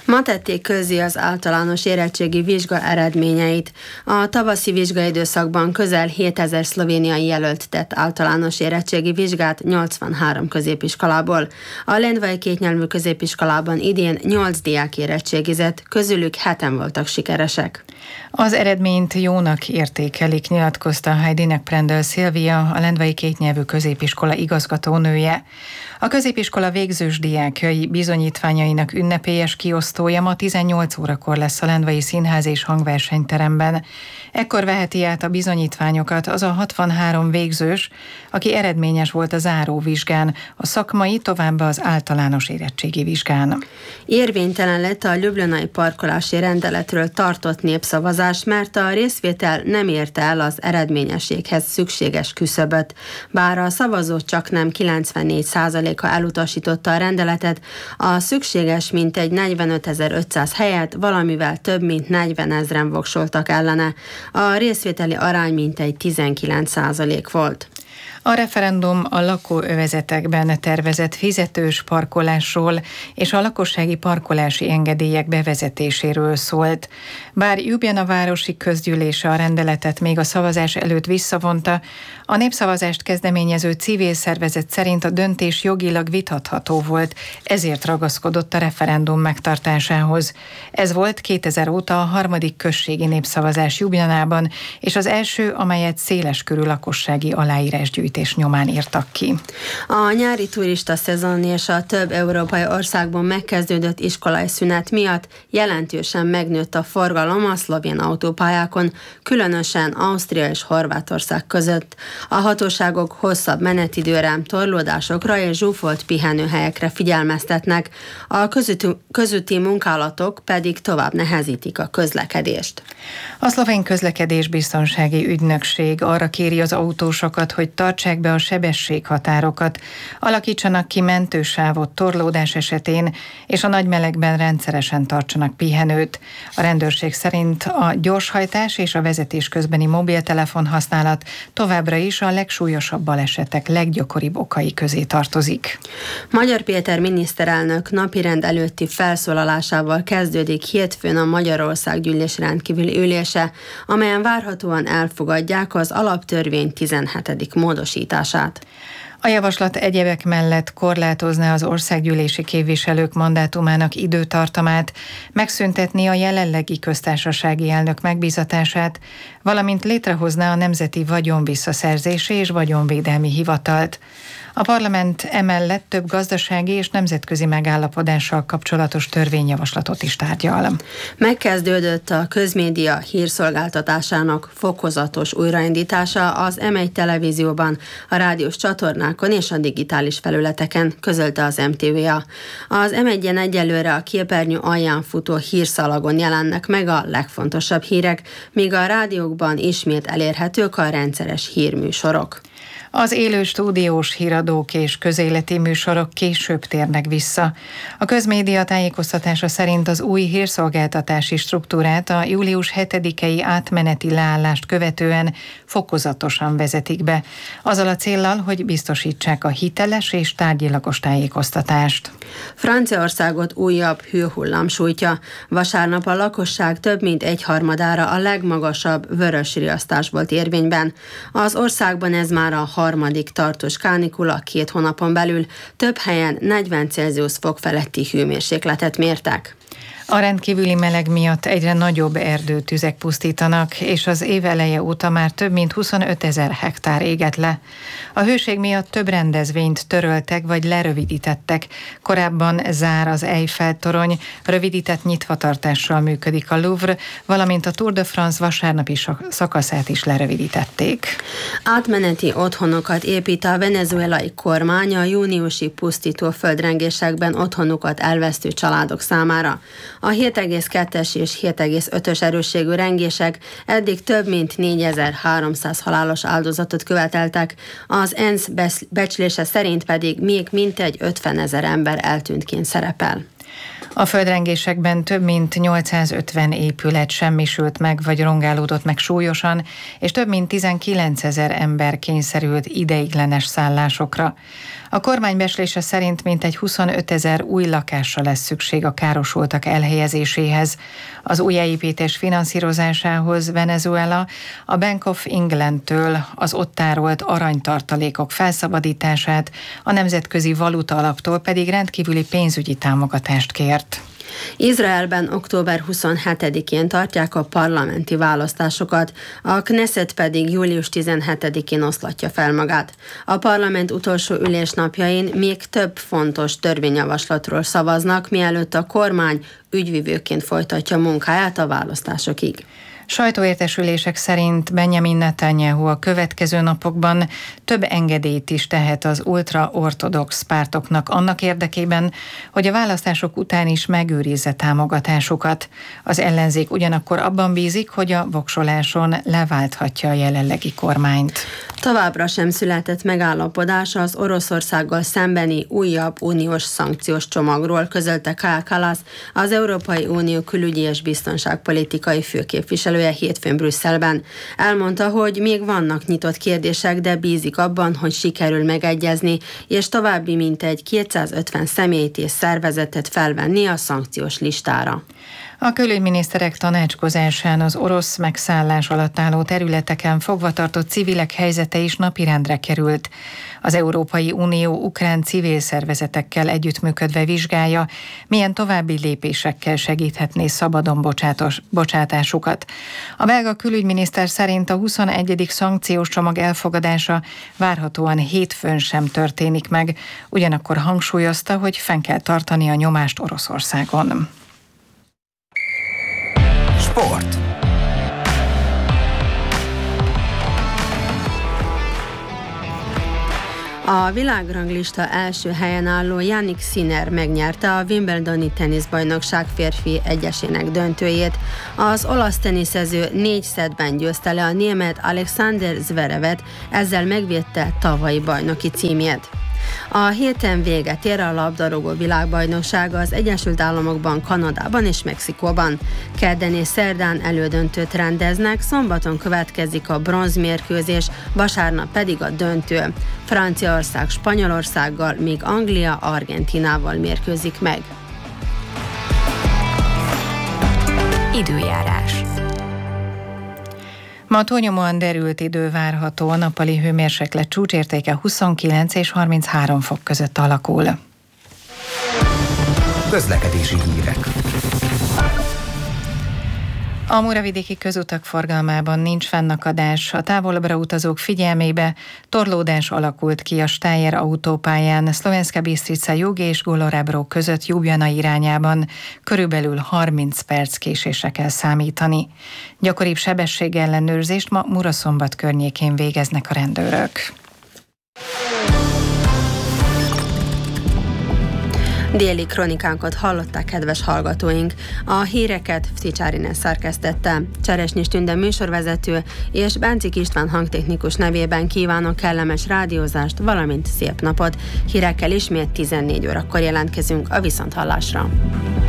Ma tették közzé az általános érettségi vizsga eredményeit. A tavaszi vizsgaidőszakban közel 7000 szlovéniai jelölt tett általános érettségi vizsgát 83 középiskolából. A lendvai kétnyelvű középiskolában idén 8 diák érettségizett, közülük 7-en voltak sikeresek. Az eredményt jónak értékelik, nyilatkozta Heidinek Prendel Szilvia, a lendvai kétnyelvű középiskola igazgatónője. A középiskola végzős diákjai bizonyítványainak ünnepélyes kiosztója ma 18 órakor lesz a Lendvai Színház és Hangversenyteremben. Ekkor veheti át a bizonyítványokat az a 63 végzős, aki eredményes volt a záróvizsgán, a szakmai, továbbá az általános érettségi vizsgán. Érvénytelen lett a ljubljanai parkolási rendeletről tartott népszavazás, mert a részvétel nem érte el az eredményességhez szükséges küszöböt. Bár a szavazók csaknem 94%-a elutasította a rendeletet, a szükséges mintegy 45.500 helyet valamivel több mint 40 000-en voksoltak ellene. A részvételi arány mintegy 19% volt. A referendum a lakóövezetekben tervezett fizetős parkolásról és a lakossági parkolási engedélyek bevezetéséről szólt. Bár Ljubljana városi közgyűlése a rendeletet még a szavazás előtt visszavonta, a népszavazást kezdeményező civil szervezet szerint a döntés jogilag vitatható volt, ezért ragaszkodott a referendum megtartásához. Ez volt 2000 óta a harmadik községi népszavazás Ljubljanában, és az első, amelyet széleskörű lakossági aláírásgyűjtés nyomán írtak ki. A nyári turista szezon és a több európai országban megkezdődött iskolai szünet miatt jelentősen megnőtt a forgalom a szlovén autópályákon, különösen Ausztria és Horvátország között. A hatóságok hosszabb menetidőre, torlódásokra és zsúfolt pihenőhelyekre figyelmeztetnek, a közúti munkálatok pedig tovább nehezítik a közlekedést. A szlovén közlekedésbiztonsági ügynökség arra kéri az autósokat, hogy tartsák be a sebességhatárokat, alakítsanak ki mentősávot torlódás esetén, és a nagy melegben rendszeresen tartsanak pihenőt. A rendőrség szerint a gyorshajtás és a vezetés közbeni mobiltelefon használat továbbra is a legsúlyosabb balesetek leggyakoribb okai közé tartozik. Magyar Péter miniszterelnök napirend előtti felszólalásával kezdődik hétfőn a Magyarországgyűlés rendkívüli ülése, amelyen várhatóan elfogadják az alaptörvény 17. módosítását. A javaslat egyebek mellett korlátozná az országgyűlési képviselők mandátumának időtartamát, megszüntetni a jelenlegi köztársasági elnök megbízatását, valamint létrehozná a Nemzeti Vagyonvisszaszerzési és Vagyonvédelmi Hivatalt. A parlament emellett több gazdasági és nemzetközi megállapodással kapcsolatos törvényjavaslatot is tárgyal. Megkezdődött a közmédia hírszolgáltatásának fokozatos újraindítása az M1 televízióban, a rádiós csatornákon és a digitális felületeken, közölte az MTV-a. Az M1-en egyelőre a képernyő alján futó hírszalagon jelennek meg a legfontosabb hírek, míg a rádiókban ismét elérhetők a rendszeres hírműsorok. Az élő stúdiós híradók és közéleti műsorok később térnek vissza. A közmédia tájékoztatása szerint az új hírszolgáltatási struktúrát a július 7-i átmeneti leállást követően fokozatosan vezetik be, azzal a céllal, hogy biztosítsák a hiteles és tárgyilagos tájékoztatást. Franciaországot újabb hőhullám sújtja. Vasárnap a lakosság több mint egyharmadára a legmagasabb vörös riasztás volt érvényben. Az országban ez már a harmadik tartós kánikula 2 hónapon belül, több helyen 40 Celsius fok feletti hőmérsékletet mértek. A rendkívüli meleg miatt egyre nagyobb erdőtüzek pusztítanak, és az év eleje óta már több mint 25 000 hektár égett le. A hőség miatt több rendezvényt töröltek vagy lerövidítettek. Korábban zár az Eiffel-torony, rövidített nyitvatartással működik a Louvre, valamint a Tour de France vasárnapi szakaszát is lerövidítették. Átmeneti otthonokat épít a venezuelai kormány a júniusi pusztító földrengésekben otthonukat elvesztő családok számára. A 7,2-es és 7,5-ös erősségű rengések eddig több mint 4300 halálos áldozatot követeltek, az ENSZ becslése szerint pedig még mintegy 50 000 ember eltűntként szerepel. A földrengésekben több mint 850 épület semmisült meg vagy rongálódott meg súlyosan, és több mint 19 000 ember kényszerült ideiglenes szállásokra. A kormány becslése szerint mintegy 25 000 új lakásra lesz szükség a károsultak elhelyezéséhez. Az újjáépítés finanszírozásához Venezuela a Bank of Englandtől az ott tárolt aranytartalékok felszabadítását, a Nemzetközi Valuta Alaptól pedig rendkívüli pénzügyi támogatást kért. Izraelben október 27-én tartják a parlamenti választásokat, a Knesset pedig július 17-én oszlatja fel magát. A parlament utolsó ülésnapjain még több fontos törvényjavaslatról szavaznak, mielőtt a kormány ügyvivőként folytatja munkáját a választásokig. Sajtóértesülések szerint Benjamin Netanyahu a következő napokban több engedélyt is tehet az ultraortodox pártoknak annak érdekében, hogy a választások után is megőrizze támogatásukat. Az ellenzék ugyanakkor abban bízik, hogy a voksoláson leválthatja a jelenlegi kormányt. Továbbra sem született megállapodás az Oroszországgal szembeni újabb uniós szankciós csomagról, közölte Kaja Kallas, az Európai Unió külügyi és biztonságpolitikai főképviselője hétfőn Brüsszelben. Elmondta, hogy még vannak nyitott kérdések, de bízik abban, hogy sikerül megegyezni, és további mintegy 250 személyt és szervezetet felvenni a szankciós listára. A külügyminiszterek tanácskozásán az orosz megszállás alatt álló területeken fogvatartott civilek helyzete is napirendre került. Az Európai Unió ukrán civil szervezetekkel együttműködve vizsgálja, milyen további lépésekkel segíthetné szabadon bocsátásukat. A belga külügyminiszter szerint a 21. szankciós csomag elfogadása várhatóan hétfőn sem történik meg, ugyanakkor hangsúlyozta, hogy fenn kell tartani a nyomást Oroszországon. Sport. A világranglista első helyen álló Jannik Sinner megnyerte a Wimbledoni teniszbajnokság férfi egyesének döntőjét. Az olasz teniszező 4 szettben győzte le a német Alexander Zverevet, ezzel megvédte tavalyi bajnoki címjét. A héten véget ér a labdarúgó világbajnokság az Egyesült Államokban, Kanadában és Mexikóban. Kedden és szerdán elődöntőt rendeznek, szombaton következik a bronzmérkőzés, vasárnap pedig a döntő. Franciaország Spanyolországgal, míg Anglia Argentinával mérkőzik meg. Időjárás. Ma túlnyomóan derült idő várható, a nappali hőmérséklet csúcsértéke 29 és 33 fok között alakul. Közlekedési hírek. A muravidéki közutak forgalmában nincs fennakadás. A távolabbra utazók figyelmébe torlódás alakult ki a Steyr autópályán, Szlovenska Bistrica Jug és Golorebro között Ljubljana irányában. Körülbelül 30 perc késésre kell számítani. Gyakoribb sebességellenőrzést ma Muraszombat környékén végeznek a rendőrök. Déli kronikánkat hallották, kedves hallgatóink. A híreket Fticsárinen szerkesztette, Cseresnyi Tünde műsorvezető és Bencik István hangtechnikus nevében kívánok kellemes rádiózást, valamint szép napot. Hírekkel ismét 14 órakor jelentkezünk, a viszonthallásra.